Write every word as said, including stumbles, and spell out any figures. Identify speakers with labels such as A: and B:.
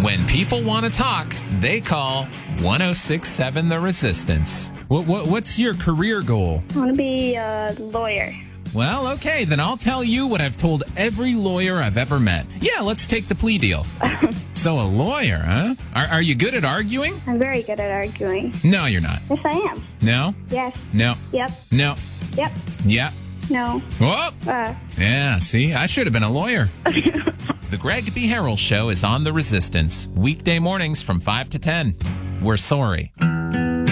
A: When people want to talk, they call one oh six point seven The Resistance.
B: What, what What's your career goal?
C: I want to be a lawyer.
A: Well, okay, then I'll tell you what I've told every lawyer I've ever met. Yeah, let's take the plea deal. So a lawyer, huh? Are, are you good at arguing?
C: I'm very good at arguing.
A: No, you're not.
C: Yes, I am.
A: No?
C: Yes.
A: No.
C: Yep.
A: No.
C: Yep.
A: Yeah.
C: No.
A: Whoa!
C: Uh.
A: Yeah, see, I should have been a lawyer. The Greg B. Harrell Show is on The Resistance, weekday mornings from five to ten. We're sorry.